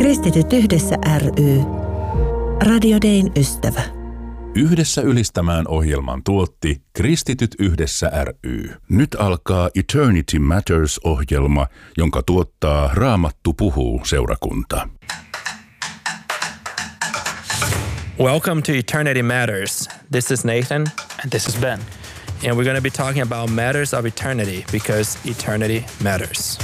Kristityt yhdessä ry. Radio Dayn ystävä. Yhdessä ylistämään ohjelman tuotti Kristityt yhdessä ry. Nyt alkaa Eternity Matters-ohjelma, jonka tuottaa Raamattu puhuu -seurakunta. Welcome to Eternity Matters. This is Nathan. And this is Ben. And we're going to be talking about matters of eternity because eternity matters.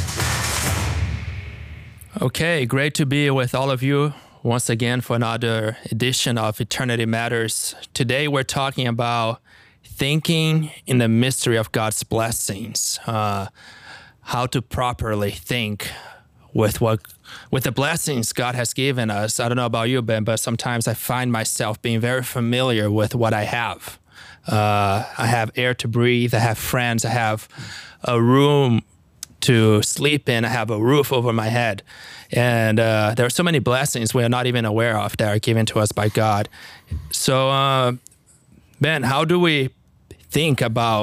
Okay, great to be with all of you once again for another edition of Eternity Matters. Today we're talking about thinking in the mystery of God's blessings, how to properly think with the blessings God has given us. I don't know about you, Ben, but sometimes I find myself being very familiar with what I have. I have air to breathe, I have friends, I have a room to sleep in, I have a roof over my head. And there are so many blessings we are not even aware of that are given to us by God. So, Ben, how do we think,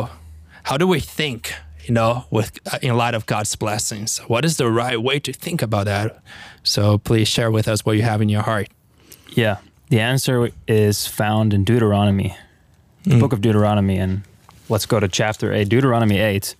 in light of God's blessings? What is the right way to think about that? So please share with us what you have in your heart. Yeah, the answer is found in Deuteronomy, the book of Deuteronomy. And let's go to chapter 8. Deuteronomy 8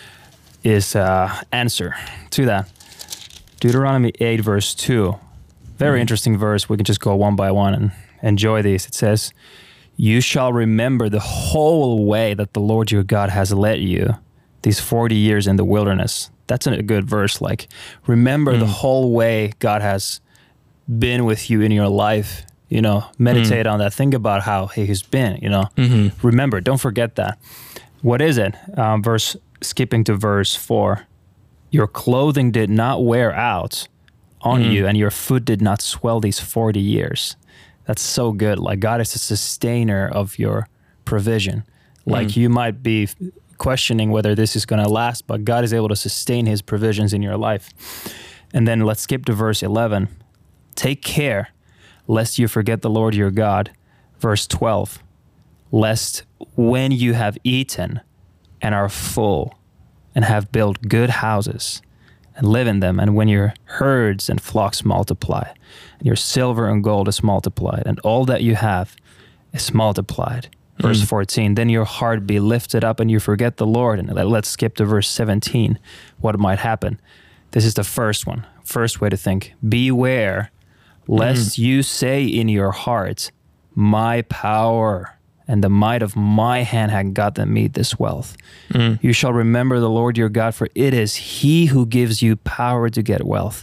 is answer to that. Deuteronomy 8 verse 2. Very interesting verse. We can just go one by one and enjoy these. It says, "You shall remember the whole way that the Lord your God has led you these 40 years in the wilderness." That's a good verse. Like, remember the whole way God has been with you in your life. Meditate on that. Think about how he has been, Remember, don't forget that. What is it? Skipping to verse 4. "Your clothing did not wear out on you, and your foot did not swell these 40 years." That's so good. Like, God is a sustainer of your provision. Like, you might be questioning whether this is going to last, but God is able to sustain his provisions in your life. And then let's skip to verse 11. "Take care lest you forget the Lord your God." Verse 12. "Lest when you have eaten and are full and have built good houses and live in them, and when your herds and flocks multiply, and your silver and gold is multiplied, and all that you have is multiplied." Verse 14, "Then your heart be lifted up and you forget the Lord." And let's skip to verse 17, what might happen. This is the first one. First way to think. "Beware lest you say in your heart, my power and the might of my hand had gotten me this wealth. You shall remember the Lord your God, for it is he who gives you power to get wealth."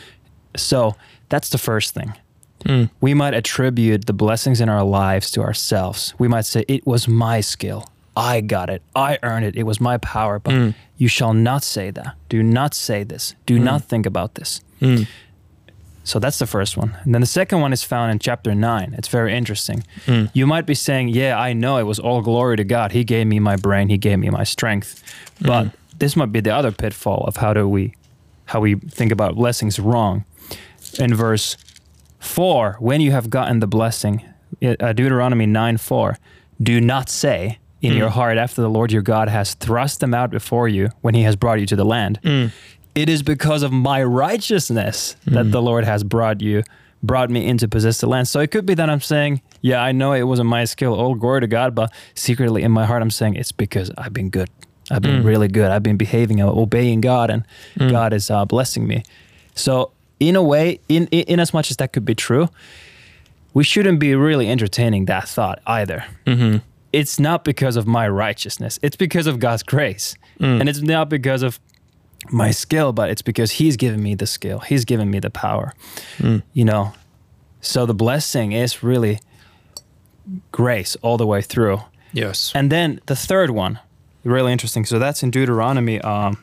So that's the first thing. We might attribute the blessings in our lives to ourselves. We might say, it was my skill. I got it. I earned it. It was my power. But you shall not say that. Do not say this. Do not think about this. So that's the first one. And then the second one is found in chapter 9. It's very interesting. You might be saying, yeah, I know it was all glory to God. He gave me my brain. He gave me my strength. But this might be the other pitfall of how we think about blessings wrong. In verse 4, "When you have gotten the blessing," Deuteronomy 9:4, "do not say in your heart after the Lord your God has thrust them out before you when he has brought you to the land. It is because of my righteousness that the Lord has brought me in to possess the land." So it could be that I'm saying, yeah, I know it wasn't my skill, all glory to God, but secretly in my heart I'm saying it's because I've been good. I've been really good. I've been behaving, obeying God, and God is blessing me. So in a way, in as much as that could be true, we shouldn't be really entertaining that thought either. It's not because of my righteousness. It's because of God's grace. And it's not because of my skill, but it's because he's given me the skill. He's given me the power. So the blessing is really grace all the way through. Yes. And then the third one, really interesting. So that's in Deuteronomy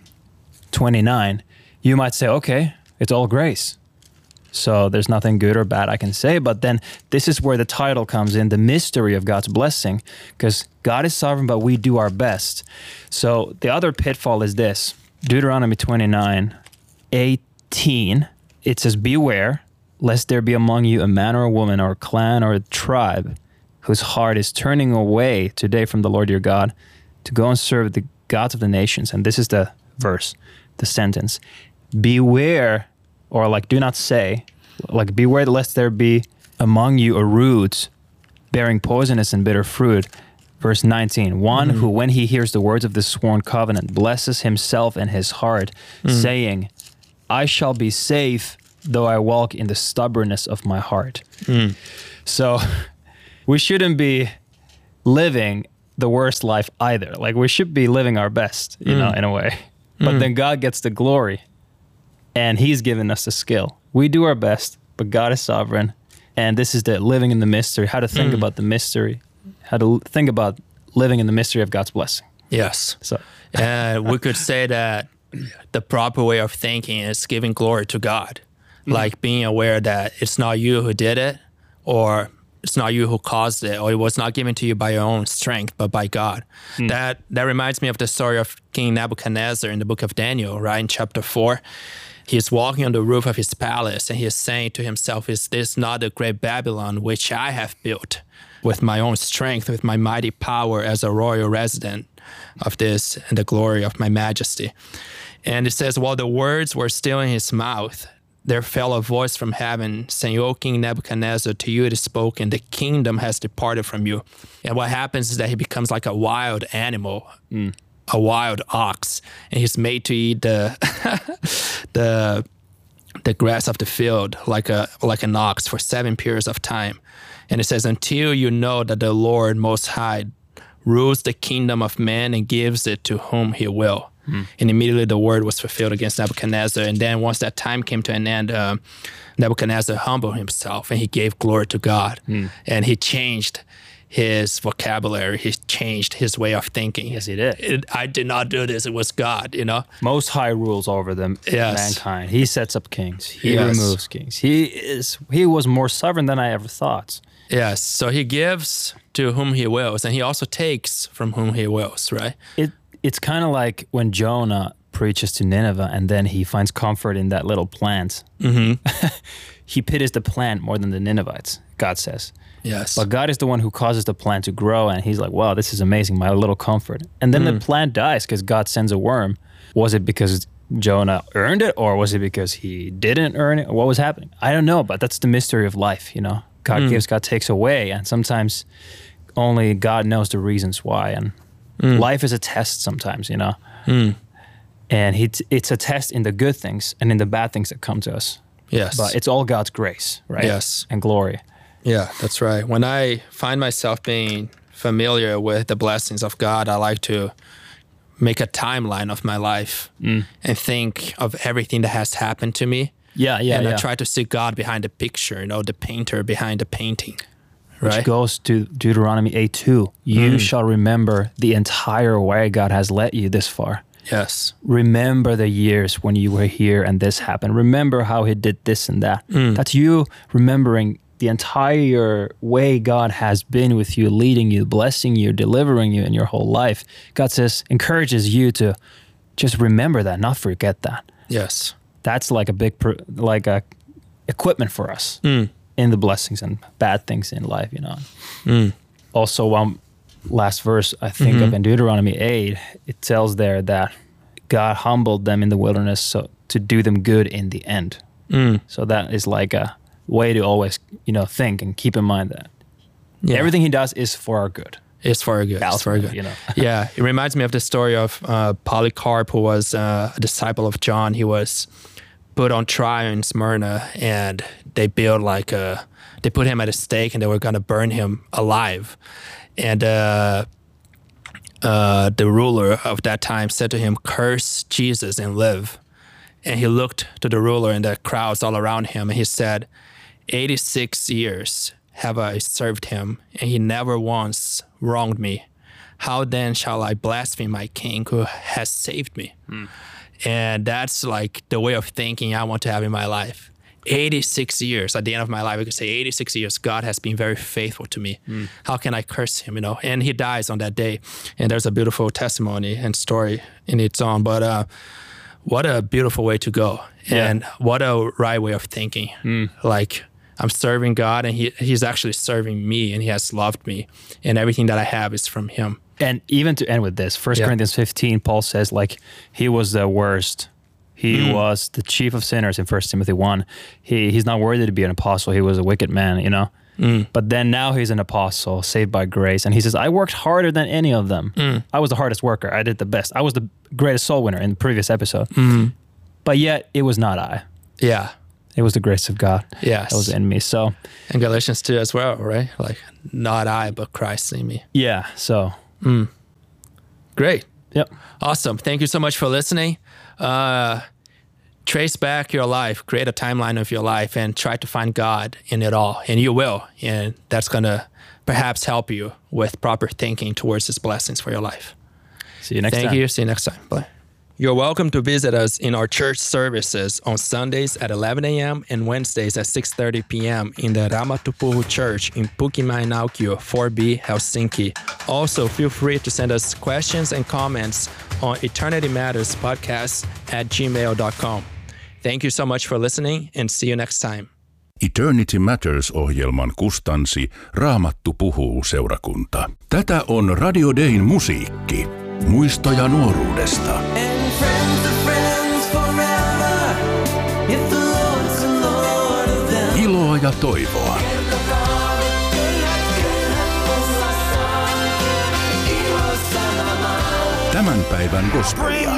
29. You might say, okay, it's all grace. So there's nothing good or bad I can say. But then this is where the title comes in, the mystery of God's blessing, because God is sovereign, but we do our best. So the other pitfall is this. Deuteronomy 29:18, it says, "Beware, lest there be among you a man or a woman or a clan or a tribe whose heart is turning away today from the Lord your God to go and serve the gods of the nations." And this is the verse, the sentence. "Beware," or like, do not say, Like, beware lest there be among you a root bearing poisonous and bitter fruit. Verse 19, one who, when he hears the words of the sworn covenant, blesses himself in his heart, saying, I shall be safe, though I walk in the stubbornness of my heart. So we shouldn't be living the worst life either. Like, we should be living our best, you know, in a way. But then God gets the glory, and he's given us the skill. We do our best, but God is sovereign. And this is the living in the mystery, how to think about the mystery, how to think about living in the mystery of God's blessing. Yes. So, And we could say that the proper way of thinking is giving glory to God, like being aware that it's not you who did it, or it's not you who caused it, or it was not given to you by your own strength, but by God. That reminds me of the story of King Nebuchadnezzar in the book of Daniel, right, in chapter 4. He's walking on the roof of his palace, and he is saying to himself, is this not the great Babylon which I have built with my own strength, with my mighty power as a royal resident of this and the glory of my majesty? And it says, while the words were still in his mouth, there fell a voice from heaven saying, O King Nebuchadnezzar, to you it is spoken, the kingdom has departed from you. And what happens is that he becomes like a wild animal, a wild ox, and he's made to eat the grass of the field like an ox for 7 periods of time. And it says, until you know that the Lord Most High rules the kingdom of man and gives it to whom he will. And immediately the word was fulfilled against Nebuchadnezzar. And then once that time came to an end, Nebuchadnezzar humbled himself and he gave glory to God. And he changed his vocabulary. He changed his way of thinking. yes, he did. I did not do this. It was God, you know? Most High rules over them, mankind. He sets up kings. He removes kings. He was more sovereign than I ever thought. Yes. So he gives to whom he wills, and he also takes from whom he wills, right? It's kind of like when Jonah preaches to Nineveh and then he finds comfort in that little plant. He pities the plant more than the Ninevites, God says. Yes. But God is the one who causes the plant to grow, and he's like, wow, this is amazing, my little comfort. And then the plant dies because God sends a worm. Was it because Jonah earned it, or was it because he didn't earn it? What was happening? I don't know, but that's the mystery of life, you know? God gives, God takes away, and sometimes only God knows the reasons why. And life is a test sometimes, you know? And it's a test in the good things and in the bad things that come to us. Yes. But it's all God's grace, right? Yes. And glory. Yeah, that's right. When I find myself being familiar with the blessings of God, I like to make a timeline of my life and think of everything that has happened to me. And I try to see God behind the picture, you know, the painter behind the painting. Right? Which goes to Deuteronomy 8:2. You shall remember the entire way God has led you this far. Yes. Remember the years when you were here and this happened. Remember how he did this and that. That's you remembering the entire way God has been with you, leading you, blessing you, delivering you in your whole life. God says, encourages you to just remember that, not forget that. Yes. That's like a big, equipment for us in the blessings and bad things in life, you know. Also, one last verse I think of in Deuteronomy 8, it tells there that God humbled them in the wilderness so to do them good in the end. So that is like a way to always, you know, think and keep in mind that everything he does is for our good. It's for our good. It's for our good. You know. Yeah, it reminds me of the story of Polycarp, who was a disciple of John. He was put on trial in Smyrna, and they built they put him at a stake, and they were going to burn him alive. And the ruler of that time said to him, curse Jesus and live. And he looked to the ruler and the crowds all around him, and he said, 86 years have I served him, and he never once wronged me. How then shall I blaspheme my king who has saved me? And that's like the way of thinking I want to have in my life. 86 years, at the end of my life, I could say 86 years, God has been very faithful to me. How can I curse him, you know? And he dies on that day. And there's a beautiful testimony and story in its own. But what a beautiful way to go. And what a right way of thinking. Like, I'm serving God, and he's actually serving me, and he has loved me. And everything that I have is from him. And even to end with this, 1 Corinthians 15, Paul says, like, he was the worst He was the chief of sinners in 1 Timothy 1. He's not worthy to be an apostle. He was a wicked man, you know. But then now he's an apostle, saved by grace. And he says, I worked harder than any of them. I was the hardest worker. I did the best. I was the greatest soul winner in the previous episode. But yet it was not I. Yeah. It was the grace of God that was in me. So, and Galatians 2 as well, right? Like, not I, but Christ in me. Yeah, so. Great. Yep. Awesome. Thank you so much for listening. Trace back your life, create a timeline of your life, and try to find God in it all. And you will. And that's going to perhaps help you with proper thinking towards His blessings for your life. See you next time. Thank you. See you next time. Bye. You're welcome to visit us in our church services on Sundays at 11 a.m. and Wednesdays at 6:30 p.m. in the Raamattu Puhuu Church in Pukimäinaukio 4B, Helsinki. Also, feel free to send us questions and comments on Eternity Matters podcast at gmail.com. Thank you so much for listening and see you next time. Eternity Matters-ohjelman kustansi Raamattu puhuu -seurakunta. Tätä on Radio Dayn musiikki. Muistoja nuoruudesta. Iloa ja toivoa. Tämän päivän gospelia.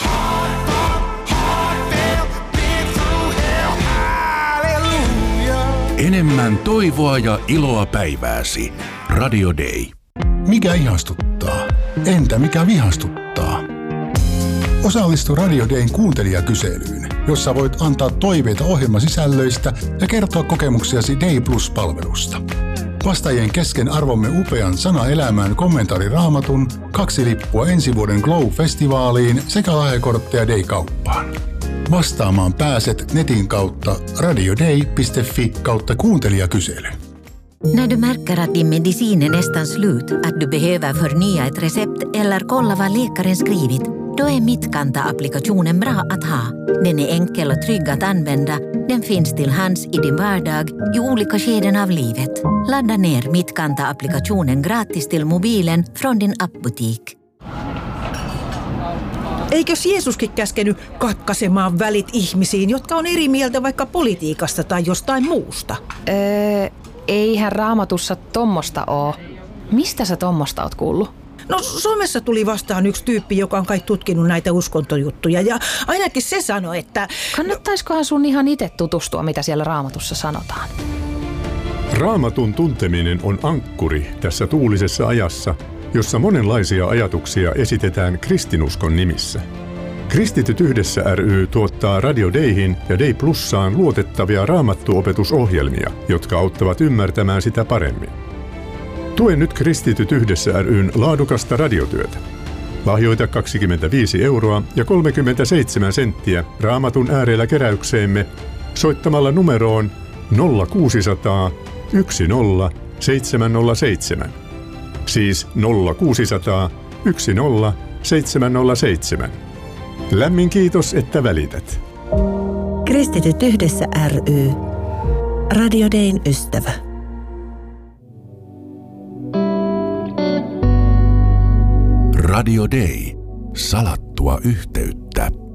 Enemmän toivoa ja iloa päivääsi. Radio Day. Mikä ihastuttaa? Entä mikä vihastuttaa? Osallistu Radio Dayn kuuntelijakyselyyn, jossa voit antaa toiveita ohjelmasisällöistä ja kertoa kokemuksiasi Day Plus-palvelusta. Vastaajien kesken arvomme upean Sana elämään kommentaariraamatun, 2 lippua ensi vuoden Glow-festivaaliin sekä lahjakortteja Day-kauppaan. Vastaamaan pääset netin kautta radioday.fi/kuuntelijakysely. När du märker att din medicin är nästan slut, att du behöver förnya ett recept eller kolla vad läkaren skrivit, då är Mittkanta-applikationen bra att ha. Den är enkel och trygg att använda. Den finns till hands i din vardag i olika skeden av livet. Ladda ner Mittkanta-applikationen gratis till mobilen från din appbutik. Eikös Jeesuskin käskenyt katkaisemaan välit ihmisiin, jotka on eri mieltä vaikka politiikasta tai jostain muusta? Eihän Raamatussa tommosta oo. Mistä sä tommosta oot kuullut? No somessa tuli vastaan yksi tyyppi, joka on kai tutkinut näitä uskontojuttuja ja ainakin se sanoi, että... Kannattaiskohan sun ihan itse tutustua, mitä siellä Raamatussa sanotaan? Raamatun tunteminen on ankkuri tässä tuulisessa ajassa, jossa monenlaisia ajatuksia esitetään kristinuskon nimissä. Kristityt yhdessä ry tuottaa Radio Dayhin ja Day Plussaan luotettavia raamattuopetusohjelmia, jotka auttavat ymmärtämään sitä paremmin. Tue nyt Kristityt yhdessä ry:n laadukasta radiotyötä. Lahjoita 25 € ja 37 senttiä Raamatun äärellä keräykseemme soittamalla numeroon 0600 10 707. Siis 0600 10 707. Lämmin kiitos, että välität. Kristityt yhdessä ry. Radio Dayn ystävä. Radio Day. Salattua yhteyttä.